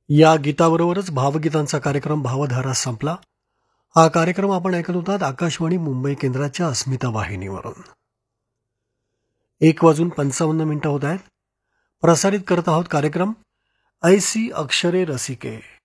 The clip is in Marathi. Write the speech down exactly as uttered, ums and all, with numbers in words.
या गीताबरोबरच भावगीतांचा कार्यक्रम भावधारा संपला. हा कार्यक्रम आपण ऐकत होतात आकाशवाणी मुंबई केंद्राच्या अस्मिता वाहिनीवरून. एक वाजून पंचावन्न मिनिटं होत आहेत. प्रसारित करत आहोत कार्यक्रम ऐसी अक्षरे रसिके.